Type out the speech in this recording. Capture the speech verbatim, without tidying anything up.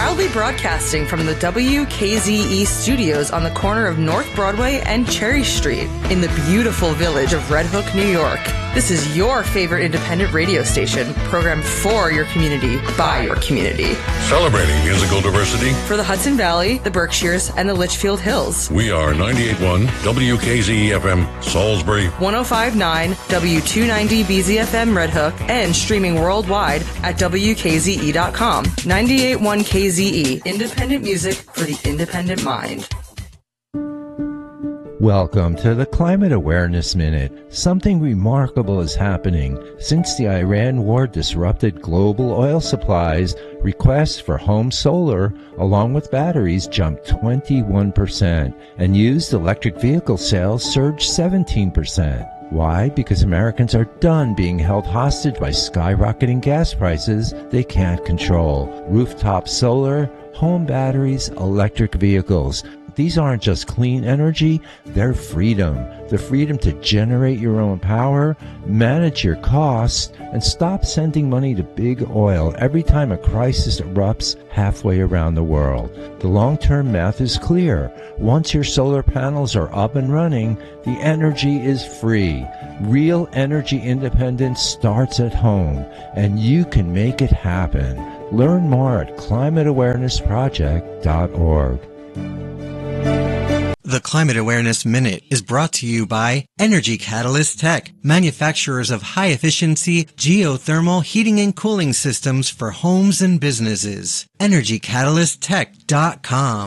Proudly broadcasting from the W K Z E studios on the corner of North Broadway and Cherry Street in the beautiful village of Red Hook, New York. This is your favorite independent radio station, programmed for your community, by your community. Celebrating musical diversity for the Hudson Valley, the Berkshires, and the Litchfield Hills. We are ninety-eight point one W K Z E F M, Salisbury, one oh five point nine W two ninety B Z F M Red Hook, and streaming worldwide at W K Z E dot com. ninety-eight point one K Z E, independent music for the independent mind. Welcome to the Climate Awareness Minute. Something remarkable is happening. Since the Iran war disrupted global oil supplies, requests for home solar, along with batteries, jumped twenty-one percent, and used electric vehicle sales surged seventeen percent. Why? Because Americans are done being held hostage by skyrocketing gas prices they can't control. Rooftop solar, home batteries, electric vehicles. These aren't just clean energy, they're freedom. The freedom to generate your own power, manage your costs, and stop sending money to big oil every time a crisis erupts halfway around the world. The long-term math is clear. Once your solar panels are up and running, the energy is free. Real energy independence starts at home, and you can make it happen. Learn more at climate awareness project dot org. The Climate Awareness Minute is brought to you by Energy Catalyst Tech, manufacturers of high-efficiency geothermal heating and cooling systems for homes and businesses. energy catalyst tech dot com